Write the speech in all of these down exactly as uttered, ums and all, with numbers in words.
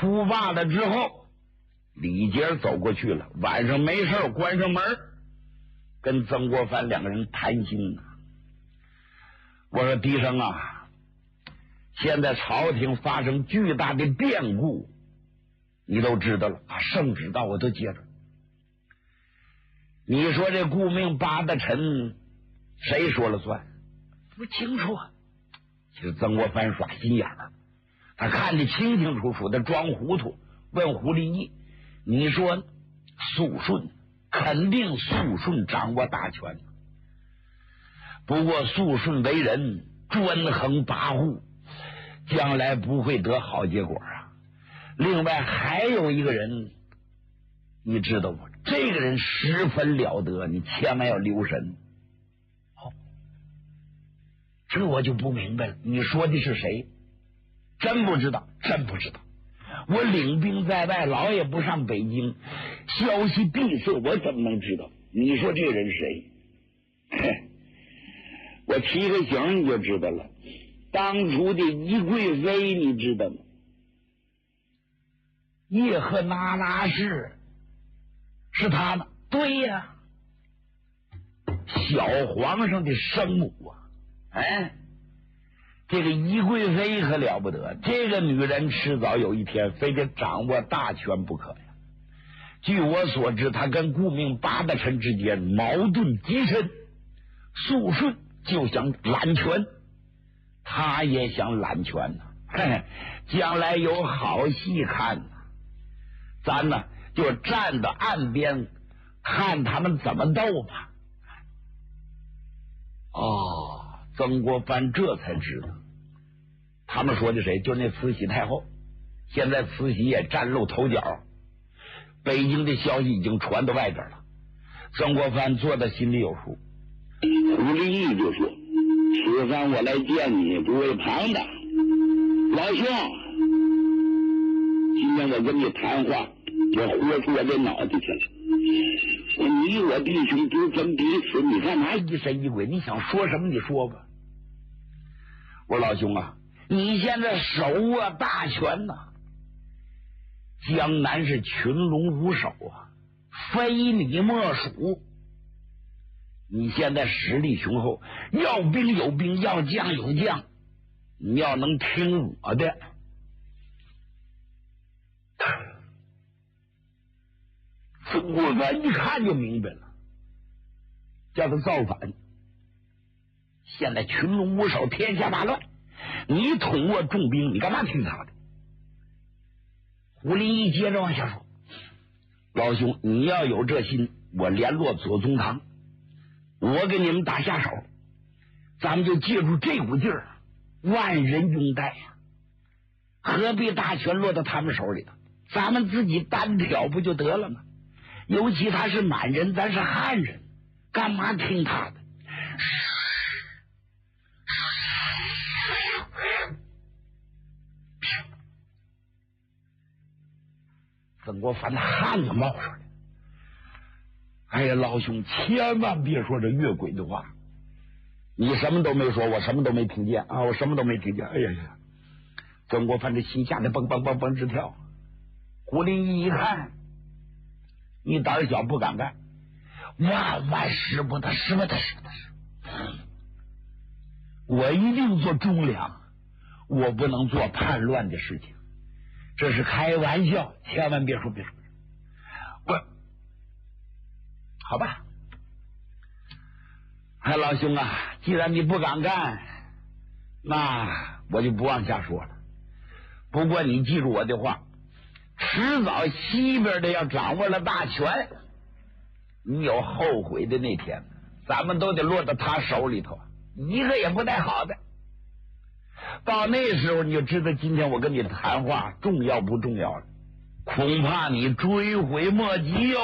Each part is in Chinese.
出罢了之后，李杰走过去了，晚上没事关上门，跟曾国藩两个人谈心呢。我说狄生啊，现在朝廷发生巨大的变故，你都知道了，把圣旨到我都接着。你说这顾命八大臣谁说了算？不清楚啊。其实曾国藩耍心眼儿，他看得清清楚楚的，装糊涂。问胡立翼，你说肃顺肯定肃顺掌握大权，不过肃顺为人专横跋扈，将来不会得好结果啊。另外还有一个人，你知道吗？这个人十分了得，你千万要留神。哦，这我就不明白了，你说的是谁？真不知道，真不知道。我领兵在外，老也不上北京，消息闭塞，我怎么能知道？你说这人谁？我提个醒你就知道了。当初的宜贵妃你知道吗？叶赫那拉氏是他吗？对呀，小皇上的生母啊！哎，这个宜贵妃可了不得，这个女人迟早有一天非得掌握大权不可呀。据我所知，她跟顾命八大臣之间矛盾极深，肃顺就想揽权，他也想揽权呢、啊。嘿嘿，将来有好戏看呢、啊。咱呢就站到岸边看他们怎么斗吧。哦，曾国藩这才知道，他们说的谁？就那慈禧太后。现在慈禧也崭露头角，北京的消息已经传到外边了。曾国藩做的心里有数。胡立翼就说：“此番我来见你，不为旁的，老兄，今天我跟你谈话，我豁出我这脑袋去了。我你我弟兄不分彼此，你干嘛疑神疑鬼？你想说什么你说吧。”我说老兄啊，你现在手握大权呐、啊，江南是群龙无首啊，非你莫属。你现在实力雄厚，要兵有兵，要将有将，你要能听我的。曾国藩一看就明白了，叫他造反。现在群龙无首，天下大乱，你统握重兵，你干嘛听他的？胡林翼接着往下说：“老兄，你要有这心，我联络左宗棠，我给你们打下手，咱们就借助这股劲儿，万人拥戴呀、啊，何必大权落到他们手里头？咱们自己单挑不就得了吗？尤其他是满人，咱是汉人，干嘛听他的？”曾国藩的汗都冒出来。哎呀，老兄，千万别说这越轨的话。你什么都没说，我什么都没听见啊！我什么都没听见。哎呀呀！曾国藩这心吓得蹦蹦蹦蹦直跳。胡林翼一看，你胆小不敢干，万万使不得，使不得，使不得！我一定做忠良，我不能做叛乱的事情。这是开玩笑，千万别说别说。我好吧，哎，老兄啊，既然你不敢干，那我就不往下说了。不过你记住我的话，迟早西边的要掌握了大权，你有后悔的那天，咱们都得落到他手里头，一个也不带好的。到那时候你就知道今天我跟你的谈话重要不重要了，恐怕你追悔莫及哟。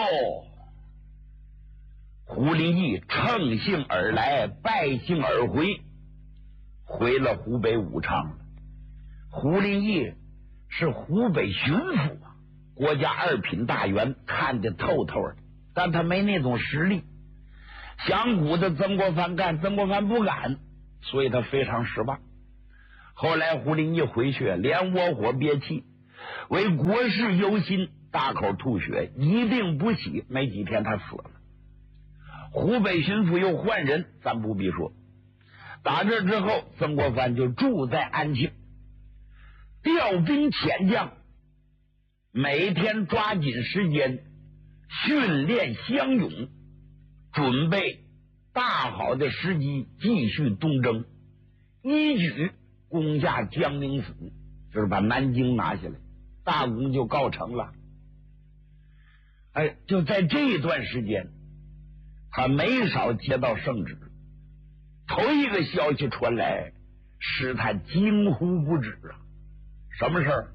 胡林翼乘兴而来，败兴而回，回了湖北武昌了。胡林翼是湖北巡抚，国家二品大员，看得透透的，但他没那种实力，想鼓的曾国藩干，曾国藩不敢，所以他非常失望。后来胡林翼回去，连窝火憋气， 为国事忧心，大口吐血，一病不起。没几天他死了。湖北巡抚又换人，咱不必说。打这之后，曾国藩就住在安庆，调兵遣将，每天抓紧时间训练乡勇，准备大好的时机继续东征，一举攻下江宁府，就是把南京拿下来，大功就告成了。哎，就在这一段时间，他没少接到圣旨。头一个消息传来，使他惊呼不止啊！什么事儿？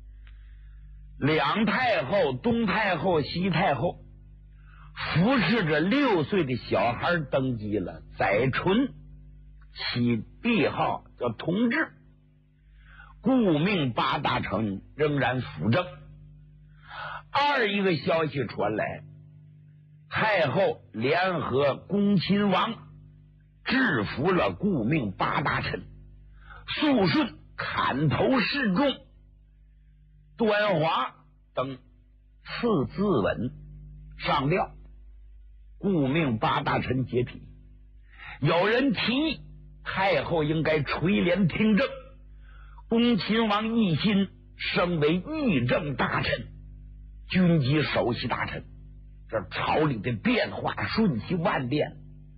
两太后，东太后、西太后，服侍着六岁的小孩登基了。载淳起帝号叫同治，顾命八大臣仍然辅政。二一个消息传来，太后联合恭亲王制服了顾命八大臣，肃顺砍头示众，端华等赐自刎上吊，顾命八大臣解体。有人提议太后应该垂帘听政，恭亲王奕欣升为议政大臣，军机首席大臣。这朝里的变化瞬息万变，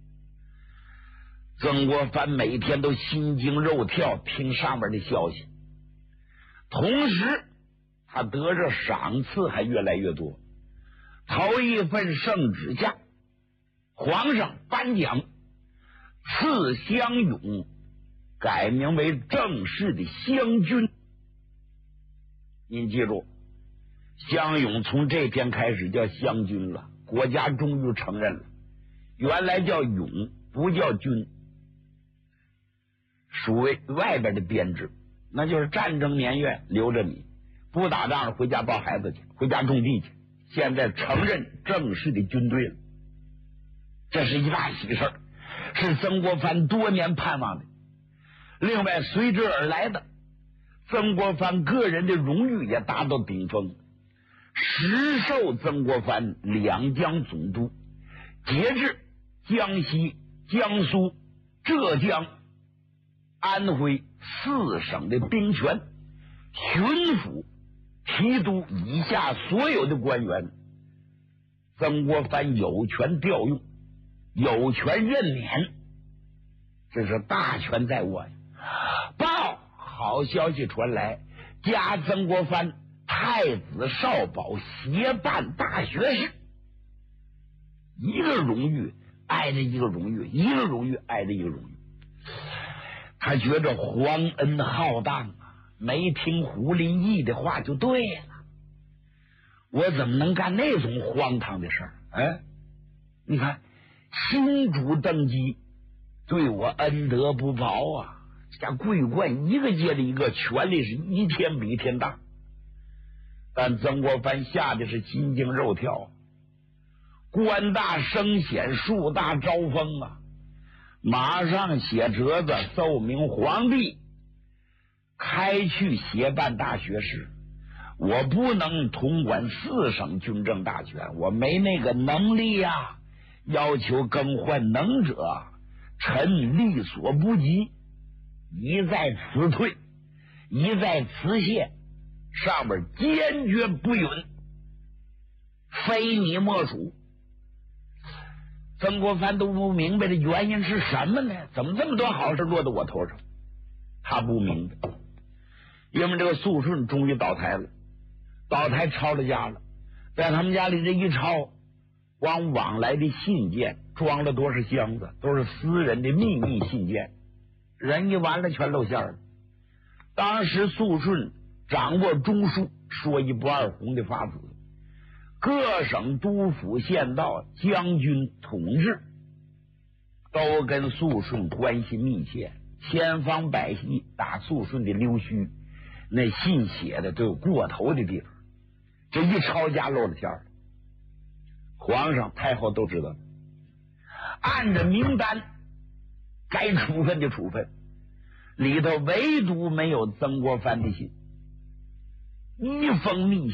曾国藩每天都心惊肉跳听上面的消息，同时他得着赏赐还越来越多。头一份圣旨下，皇上颁奖赐湘勇改名为正式的湘军。您记住，湘勇从这天开始叫湘军了，国家终于承认了，原来叫勇不叫军，属为外边的编制，那就是战争年月留着你，不打仗回家抱孩子去，回家种地去。现在承认正式的军队了，这是一大喜事，是曾国藩多年盼望的。另外随之而来的，曾国藩个人的荣誉也达到顶峰，实授曾国藩两江总督，节制江西、江苏、浙江、安徽四省的兵权，巡抚、提督以下所有的官员，曾国藩有权调用，有权任免，这是大权在握呀。报好消息传来，加曾国藩太子少保协办大学士，一个荣誉挨着一个荣誉，一个荣誉挨着一个荣誉。他觉着皇恩浩荡啊，没听胡林翼的话就对了，我怎么能干那种荒唐的事儿？哎，你看新主登基，对我恩德不薄啊，这家桂冠一个接着一个，权力是一天比一天大。但曾国藩吓得是心惊肉跳，官大升显，树大招风啊！马上写折子奏明皇帝，开去协办大学士。我不能统管四省军政大权，我没那个能力呀、啊！要求更换能者，臣力所不及，一再辞退，一再辞谢，上面坚决不允，非你莫属。曾国藩都不明白的原因是什么呢？怎么这么多好事落到我头上？他不明白，因为这个肃顺终于倒台了，倒台抄了家了，在他们家里这一抄，光往来的信件装了多少箱子，都是私人的秘密信件，人一完了全露馅了。当时肃顺掌握中枢，说一不二红的法子，各省督府县道将军统治都跟肃顺关系密切，千方百计打肃顺的溜须，那信写的都有过头的地方，这一抄家露了馅儿，皇上太后都知道了，按着名单该处分的处分，里头唯独没有曾国藩的信。 密封密